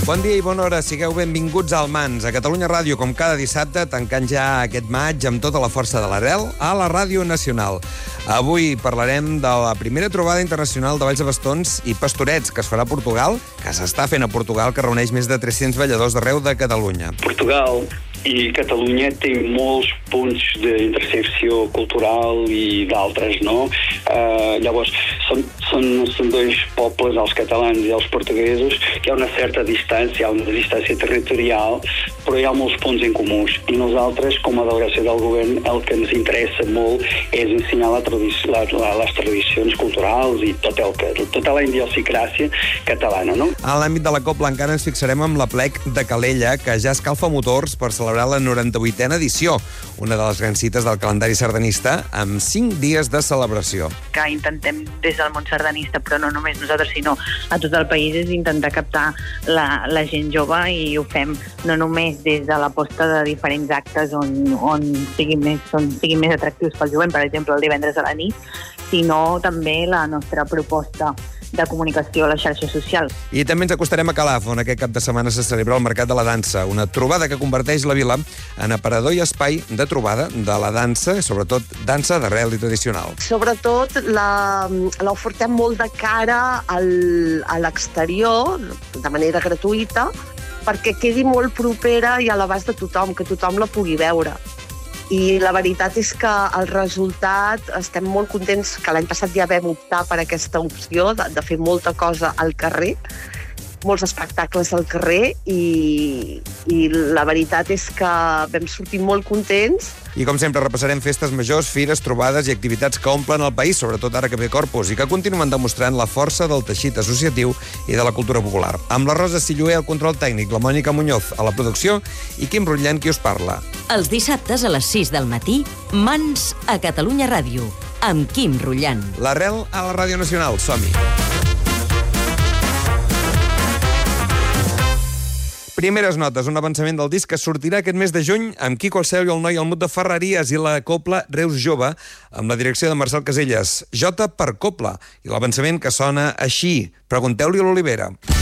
Bon dia i bona hora, sigueu benvinguts al Mans, a Catalunya Ràdio, com cada dissabte, tancant ja aquest maig amb tota la força de l'Arrel a la Ràdio Nacional. Avui parlarem de la primera trobada internacional de balls de bastons i pastorets que es farà a Portugal, que s'està fent a Portugal, que reuneix més de 300 balladors d'arreu de Catalunya. Portugal i Catalunya té molts punts d'intersecció cultural i d'altres, no? Llavors, són dos pobles, els catalans i els portuguesos, que hi ha una certa distància, hi ha una distància territorial, però hi ha molts punts en comuns. I nosaltres, com a delegació del govern, el que ens interessa molt és ensenyar les tradicions culturals i tota la idiosincràsia catalana, no? A l'àmbit de la copla encara ens fixarem amb l'Aplec de Calella, que ja escalfa motors per celebrar la 98a edició, una de les grans cites del calendari sardanista, amb 5 dies de celebració. Que intentem des del món sardanista, però no només nosaltres, sinó a tot el país, és intentar captar la gent jove, i ho fem no només des de l'aposta de diferents actes on siguin més atractius pel jovent, per exemple el divendres a la nit, sinó també la nostra proposta de comunicació a les xarxes socials. I també ens acostarem a Calaf, on aquest cap de setmana se celebra el Mercat de la Dansa, una trobada que converteix la vila en aparador i espai de trobada de la dansa, sobretot dansa d'arrel i tradicional. Sobretot l'ofertem molt de cara a l'exterior, de manera gratuïta, perquè quedi molt propera i a l'abast de tothom, que tothom la pugui veure. I la veritat és que el resultat, estem molt contents que l'any passat ja vam optar per aquesta opció de fer molta cosa al carrer, molts espectacles al carrer, i la veritat és que vam sortir molt contents. I com sempre repassarem festes majors, fires, trobades i activitats que omplen el país, sobretot ara que ve Corpus, i que continuen demostrant la força del teixit associatiu i de la cultura popular. Amb la Rosa Silloé al control tècnic, la Mònica Muñoz a la producció i Quim Rutllant qui us parla. Els dissabtes a les 6 del matí, Mans a Catalunya Ràdio, amb Quim Rutllant. L'Arrel a la Ràdio Nacional, som-hi. Primeres notes, un avançament del disc que sortirà aquest mes de juny amb Quico el Seu i el Noi al Mut de Ferreries i la copla Reus Jove, amb la direcció de Marcel Caselles. J per copla, i l'avançament que sona així. Pregunteu-li a l'Olivera.